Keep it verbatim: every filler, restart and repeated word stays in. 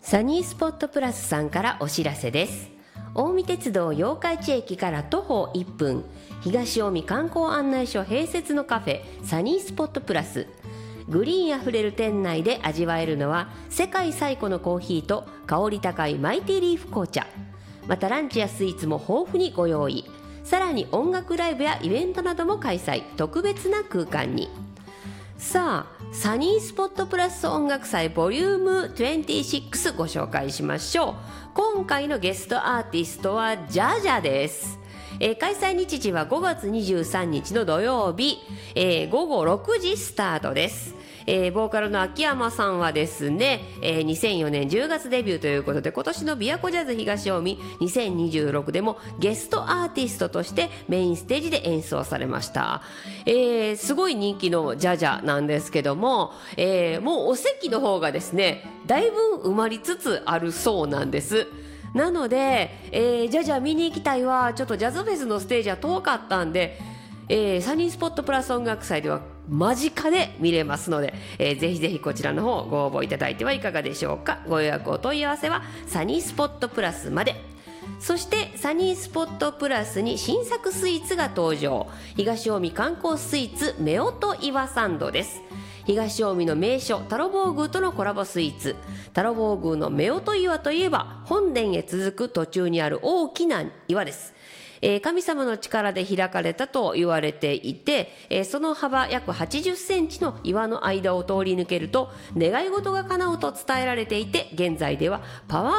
サニースポットプラスさんからお知らせです。近江鉄道八日市駅から徒歩いっぷん、東近江観光案内所併設のカフェサニースポットプラス。グリーンあふれる店内で味わえるのは世界最古のコーヒーと香り高いマイティリーフ紅茶。またランチやスイーツも豊富にご用意。さらに音楽ライブやイベントなども開催。特別な空間に。さあ、サニースポットプラス音楽祭ボリュームにじゅうろくご紹介しましょう。今回のゲストアーティストはジャジャです。えー、開催日時はごがつにじゅうさんにちの土曜日、えー、ごごろくじスタートです。えー、ボーカルの秋山さんはですね、えー、にせんよねんじゅうがつデビューということで、今年の琵琶湖ジャズ東近江にせんにじゅうろくでもゲストアーティストとしてメインステージで演奏されました。えー、すごい人気のジャジャなんですけども、えー、もうお席の方がですねだいぶ埋まりつつあるそうなんです。なので、えー、ジャジャ見に行きたいわ、ちょっとジャズフェスのステージは遠かったんで、えー、サニースポットプラス音楽祭では間近で見れますので、えー、ぜひぜひこちらの方ご応募いただいてはいかがでしょうか。ご予約お問い合わせはサニースポットプラスまで。そしてサニースポットプラスに新作スイーツが登場。東近江観光スイーツ夫婦岩サンドです。東近江の名所太郎坊宮とのコラボスイーツ。太郎坊宮の夫婦岩といえば本殿へ続く途中にある大きな岩です。えー、神様の力で開かれたと言われていて、えー、その幅約はちじゅっセンチの岩の間を通り抜けると願い事が叶うと伝えられていて、現在ではパワー